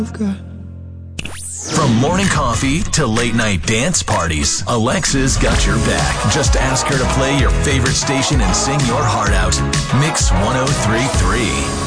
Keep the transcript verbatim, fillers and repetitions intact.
From morning coffee to late night dance parties, Alexa's got your back. Just ask her to play your favorite station and sing your heart out. Mix one oh three point three.